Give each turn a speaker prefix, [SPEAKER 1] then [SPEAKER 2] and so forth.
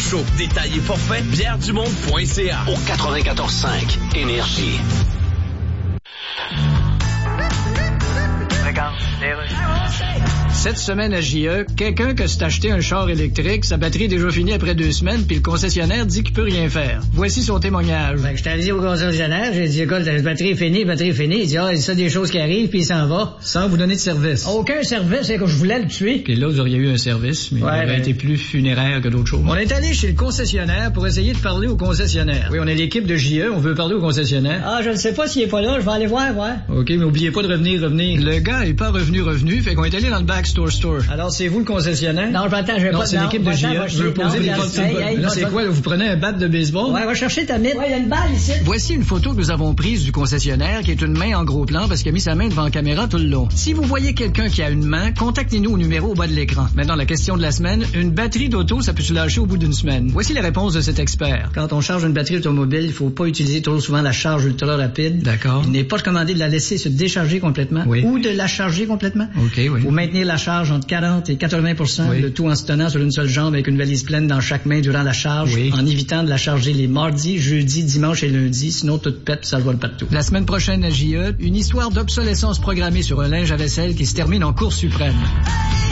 [SPEAKER 1] show. Détails et forfaits, bièredumonde.ca.
[SPEAKER 2] Au 94.5 Énergie.
[SPEAKER 3] Cette semaine à JE, quelqu'un qui s'est acheté un char électrique, sa batterie est déjà finie après 2 semaines, puis le concessionnaire dit qu'il peut rien faire. Voici son témoignage.
[SPEAKER 4] Ben, je t'ai allé au concessionnaire, j'ai dit, écoute, la batterie est finie. Il dit, il dit ça des choses qui arrivent, puis il s'en va.
[SPEAKER 3] Sans vous donner de service.
[SPEAKER 4] Aucun service, c'est que je voulais le tuer.
[SPEAKER 3] Puis là, vous auriez eu un service, mais il aurait été plus funéraire que d'autres choses. On est allé chez le concessionnaire pour essayer de parler au concessionnaire. Oui, on est l'équipe de JE, on veut parler au concessionnaire.
[SPEAKER 4] Ah, je ne sais pas s'il est pas là, je vais aller voir.
[SPEAKER 3] OK, mais oubliez pas de revenir. Le gars est pas revenu, fait qu'on est allé dans le backstore. Alors, c'est vous le concessionnaire?
[SPEAKER 4] Non, j'attends, je vais pas...
[SPEAKER 3] Non, c'est l'équipe de JE. Je veux poser des questions. Là, c'est quoi, là, vous prenez un bat de baseball?
[SPEAKER 4] Ouais, va chercher ta mythe. Ouais, il y a une balle ici.
[SPEAKER 3] Voici une photo que nous avons prise du concessionnaire qui est une main en gros plan parce qu'il a mis sa main devant la caméra tout le long. Si vous voyez quelqu'un qui a une main, contactez-nous au numéro au bas de l'écran. Maintenant, la question de la semaine, une batterie d'auto, ça peut se lâcher au bout d'une semaine. Voici la réponse de cet expert. Quand on charge une batterie automobile, il faut pas utiliser trop souvent la charge ultra rapide. D'accord. Il n'est pas recommandé de la laisser se décharger complètement ou de la charger complètement. OK, oui. Faut maintenir la charge entre 40 et 80%, le tout en se tenant sur une seule jambe avec une valise pleine dans chaque main durant la charge, en évitant de la charger les mardis, jeudis, dimanches et lundis, sinon tout pète, ça vole partout. La semaine prochaine à JE, une histoire d'obsolescence programmée sur un linge à vaisselle qui se termine en Cour suprême.